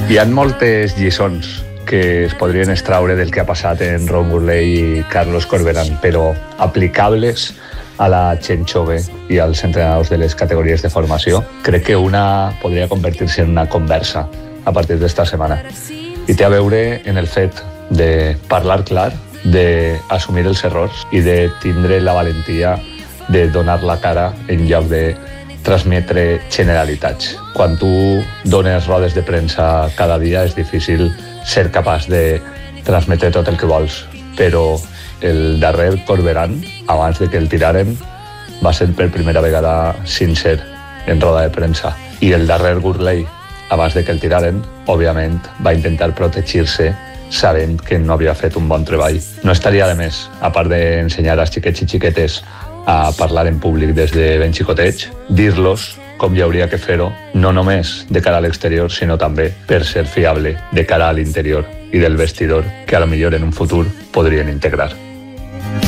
Hi ha moltes lliçons que es podrien extraure del que ha passat en Ron Gourlay i Carlos Corberán, però aplicables a la gent jove i als entrenadors de les categories de formació. Crec que una podria convertir-se en una conversa a partir d'esta setmana. I té a veure en el fet de parlar clar, d'assumir els errors i de tindre la valentia de donar la cara en lloc de transmetre generalitats. Quan tu dones rodes de premsa cada dia és difícil ser capaç de transmetre tot el que vols, però el darrer Corberán, abans de que el tiraren, va ser per primera vegada sincer en roda de premsa. I el darrer Gourlay, abans de que el tiraren, òbviament va intentar protegir-se sabent que no havia fet un bon treball. No estaria de més, a part d'ensenyar als xiquets i xiquetes a parlar en públic des de ben xicotets, dir-los com hi hauria que fer-ho, no només de cara a l'exterior, sinó també per ser fiable de cara a l'interior i del vestidor que a lo millor en un futur podrien integrar.